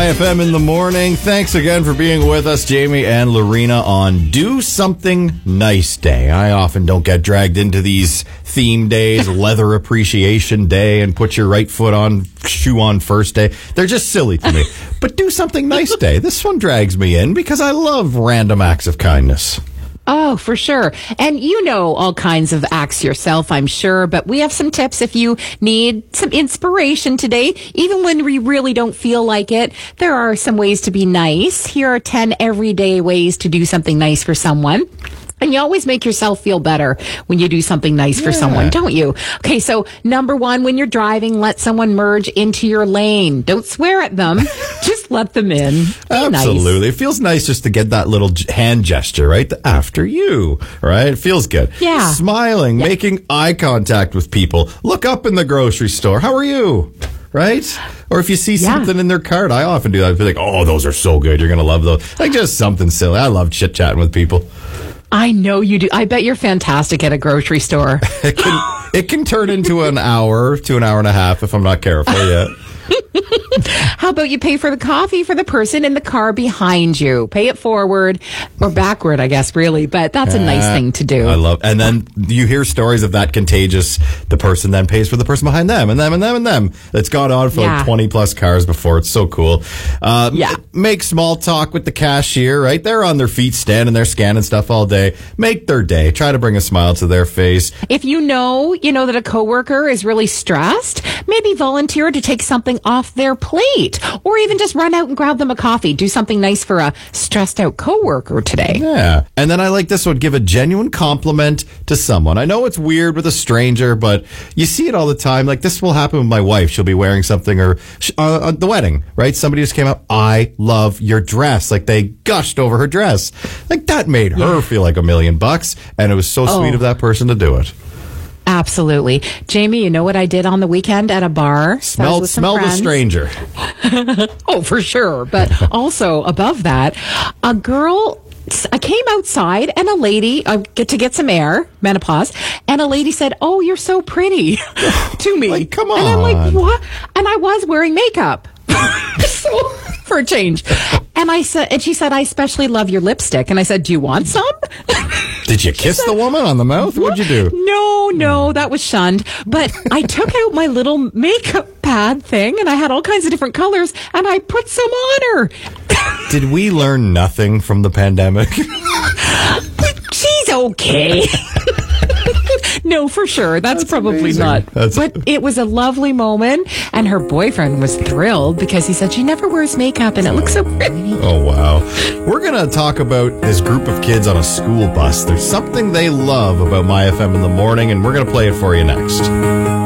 FM in the morning. Thanks again for being with us, Jamie and Lorena, on Do Something Nice Day. I often don't get dragged into these theme days, Leather Appreciation Day, and put your right foot on, shoe on first day. They're just silly to me. But Do Something Nice Day, this one drags me in because I love random acts of kindness. Oh, for sure. And you know all kinds of acts yourself, I'm sure, but we have some tips if you need some inspiration today. Even when we really don't feel like it, there are some ways to be nice. Here are 10 everyday ways to do something nice for someone. And you always make yourself feel better when you do something nice for someone, don't you? Okay, so number one, when you're driving, let someone merge into your lane. Don't swear at them. Just let them in. Be Absolutely. nice. It feels nice just to get that little hand gesture, right? The after you, right? It feels good. Yeah. Smiling, making eye contact with people. Look up in the grocery store. How are you? Right? Or if you see something in their cart, I often do that. I feel like, oh, those are so good. You're going to love those. Like just something silly. I love chit-chatting with people. I know you do. I bet you're fantastic at a grocery store. It can turn into an hour to an hour and a half if I'm not careful yet. How about you pay for the coffee for the person in the car behind you? Pay it forward or backward, I guess, really. But that's a nice thing to do. I love, and then you hear stories of that contagious. The person then pays for the person behind them, and them, and them, and them. It's gone on for like 20 plus cars before. It's so cool. Make small talk with the cashier, right? They're on their feet, standing there, scanning stuff all day. Make their day. Try to bring a smile to their face. If you know that a coworker is really stressed, maybe volunteer to take something off their plate, or even just run out and grab them a coffee. Do something nice for a stressed out coworker today. Yeah. And then I like this one, give a genuine compliment to someone. I know it's weird with a stranger, but you see it all the time. Like this will happen with my wife. She'll be wearing something, or at the wedding, right? Somebody just came up, I love your dress. Like they gushed over her dress. Like that made her feel like $1 million, and it was so sweet of that person to do it. Absolutely. Jamie, you know what I did on the weekend at a bar? Smell the stranger. Oh, for sure. But also above that, I came outside and a lady, get some air, menopause, and a lady said, "Oh, you're so pretty," to me. Like, come on. And I'm like, what? And I was wearing makeup. So, for a change. And she said, "I especially love your lipstick." And I said, "Do you want some?" Did you kiss the woman on the mouth? What'd you do? No, that was shunned. But I took out my little makeup pad thing, and I had all kinds of different colors, and I put some on her. Did we learn nothing from the pandemic? She's okay. No, for sure. That's probably amazing. not. But it was a lovely moment, and her boyfriend was thrilled because he said she never wears makeup, and it looks so pretty. Oh, wow. We're going to talk about this group of kids on a school bus. There's something they love about My FM in the morning, and we're going to play it for you next.